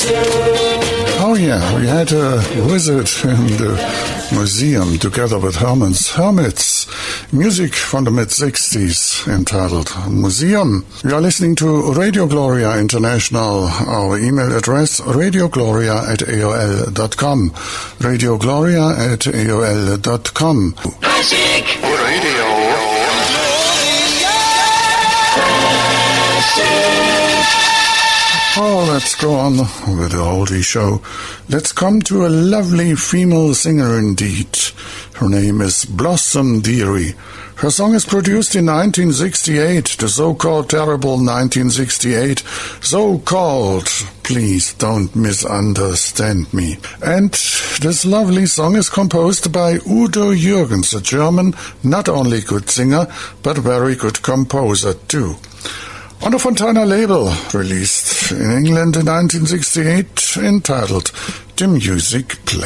Oh yeah, we had a visit in the museum together with Hermits. Music from the mid-60s entitled Museum. We are listening to Radio Gloria International. Our email address radiogloria@aol.com. radiogloria@aol.com. Classic Radio. Oh, let's go on with the oldie show. Let's come to a lovely female singer indeed. Her name is Blossom Dearie. Her song is produced in 1968, the so-called terrible 1968. So-called, please don't misunderstand me. And this lovely song is composed by Udo Jürgens, a German, not only good singer, but very good composer too. On the Fontana label, released in England in 1968, entitled The Music Play.